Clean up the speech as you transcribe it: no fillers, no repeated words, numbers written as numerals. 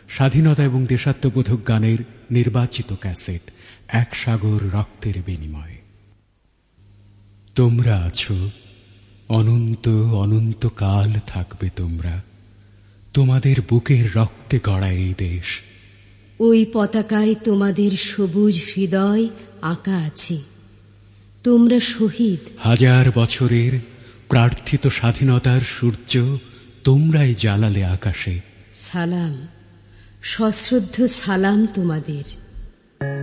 স্বাধীনতা এবং দেশাত্মবোধক গানের নির্বাচিত ক্যাসেট এক সাগর রক্তের বিনিময়ে। তোমরা আছো, অনন্ত অনন্তকাল থাকবে তোমরা, তোমাদের বুকের রক্তে গড়া এই দেশ। ওই পতাকায় তোমাদের সবুজ হৃদয় আঁকা আছে। তোমরা শহীদ। হাজার বছরের প্রার্থিত স্বাধীনতার সূর্য তোমরাই জ্বালালে আকাশে। সালাম, সশ্রদ্ধ সালাম তোমাদের।